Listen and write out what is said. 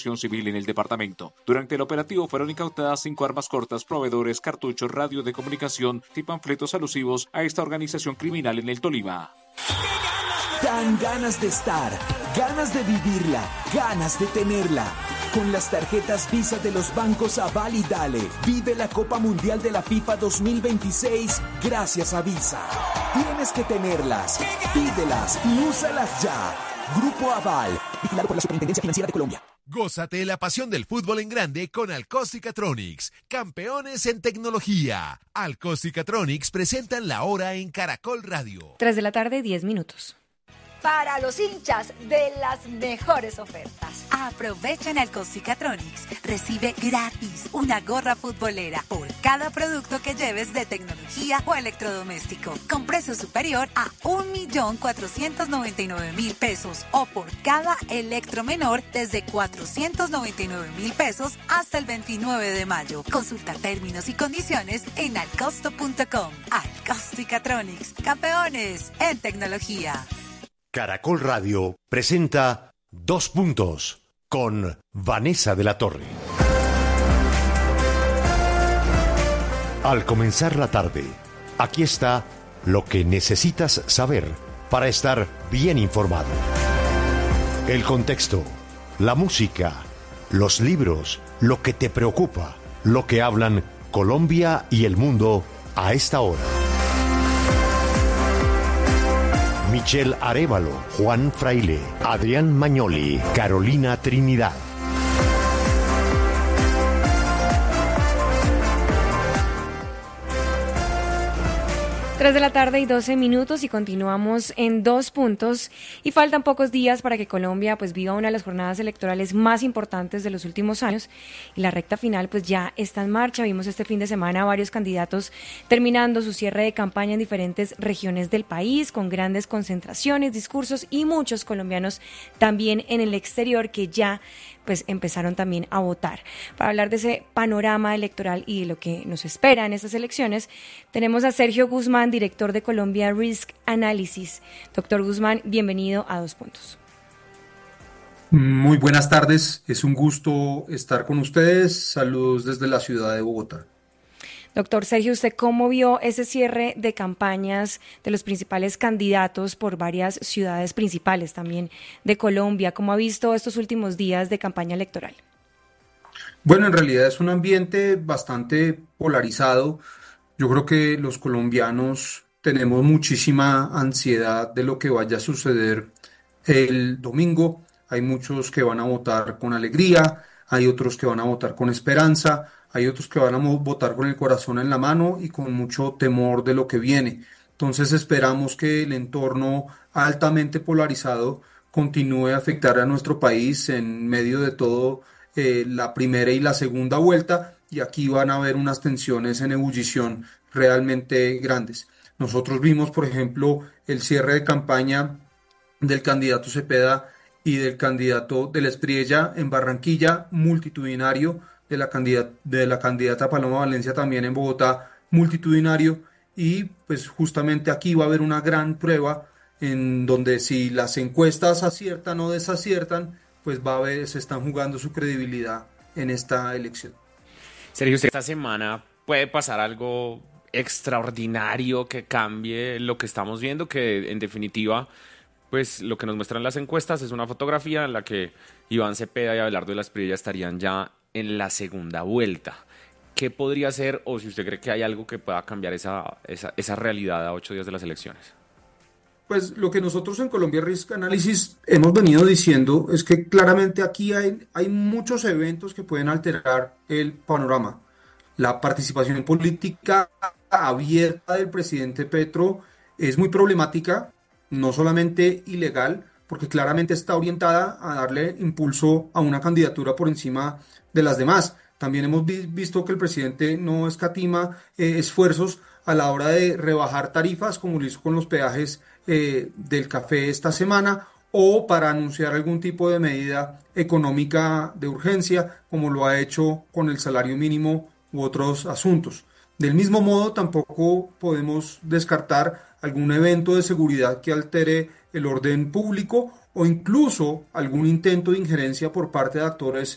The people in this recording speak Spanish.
protección civil en el departamento. Durante el operativo fueron incautadas 5 armas cortas, proveedores, cartuchos, radio de comunicación y panfletos alusivos a esta organización criminal en el Tolima. Dan ganas de estar, ganas de vivirla, ganas de tenerla. Con las tarjetas Visa de los bancos Aval y Dale, vive la Copa Mundial de la FIFA 2026 gracias a Visa. Tienes que tenerlas, pídelas y úsalas ya. Grupo Aval, vigilado por la Superintendencia Financiera de Colombia. Gózate la pasión del fútbol en grande con Alcos-Cicatronics, campeones en tecnología. Alcos-Cicatronics presentan la hora en Caracol Radio. 3 de la tarde, 10 minutos. Para los hinchas de las mejores ofertas. Aprovecha en Alcos-Cicatronics. Recibe gratis una gorra futbolera por cada producto que lleves de tecnología o electrodoméstico, con precio superior a 1.499.000 pesos, o por cada electro menor desde 499.000 pesos hasta el 29 de mayo. Consulta términos y condiciones en alcosto.com. Alcos-Cicatronics, campeones en tecnología. Caracol Radio presenta 2 puntos con Vanessa de la Torre. Al comenzar la tarde, aquí está lo que necesitas saber para estar bien informado. El contexto, la música, los libros, lo que te preocupa, lo que hablan Colombia y el mundo a esta hora. Michelle Arévalo, Juan Fraile, Adrián Mañoli, Carolina Trinidad. 3 de la tarde y 12 minutos y continuamos en 2 puntos y faltan pocos días para que Colombia pues viva una de las jornadas electorales más importantes de los últimos años y la recta final pues ya está en marcha. Vimos este fin de semana a varios candidatos terminando su cierre de campaña en diferentes regiones del país con grandes concentraciones, discursos y muchos colombianos también en el exterior que ya pues empezaron también a votar. Para hablar de ese panorama electoral y de lo que nos espera en estas elecciones, tenemos a Sergio Guzmán, director de Colombia Risk Analysis. Doctor Guzmán, bienvenido a 2 puntos. Muy buenas tardes, es un gusto estar con ustedes. Saludos desde la ciudad de Bogotá. Doctor Sergio, ¿usted cómo vio ese cierre de campañas de los principales candidatos por varias ciudades principales también de Colombia? ¿Cómo ha visto estos últimos días de campaña electoral? Bueno, en realidad es un ambiente bastante polarizado. Yo creo que los colombianos tenemos muchísima ansiedad de lo que vaya a suceder el domingo. Hay muchos que van a votar con alegría, hay otros que van a votar con esperanza. Hay otros que van a votar con el corazón en la mano y con mucho temor de lo que viene. Entonces esperamos que el entorno altamente polarizado continúe a afectar a nuestro país en medio de todo la primera y la segunda vuelta, y aquí van a haber unas tensiones en ebullición realmente grandes. Nosotros vimos, por ejemplo, el cierre de campaña del candidato Cepeda y del candidato del Espriella en Barranquilla, multitudinario, de la candidata Paloma Valencia también en Bogotá, multitudinario, y pues justamente aquí va a haber una gran prueba en donde si las encuestas aciertan o desaciertan, pues se están jugando su credibilidad en esta elección. Sergio, esta semana puede pasar algo extraordinario que cambie lo que estamos viendo, que en definitiva pues lo que nos muestran las encuestas es una fotografía en la que Iván Cepeda y Abelardo de la Espriella estarían ya en la segunda vuelta. ¿Qué podría ser, o si usted cree que hay algo que pueda cambiar esa realidad a 8 días de las elecciones? Pues lo que nosotros en Colombia Risk Analysis hemos venido diciendo es que claramente aquí hay muchos eventos que pueden alterar el panorama. La participación política abierta del presidente Petro es muy problemática, no solamente ilegal, porque claramente está orientada a darle impulso a una candidatura por encima de las demás. También hemos visto que el presidente no escatima esfuerzos a la hora de rebajar tarifas, como lo hizo con los peajes del café esta semana, o para anunciar algún tipo de medida económica de urgencia, como lo ha hecho con el salario mínimo u otros asuntos. Del mismo modo, tampoco podemos descartar algún evento de seguridad que altere el orden público o incluso algún intento de injerencia por parte de actores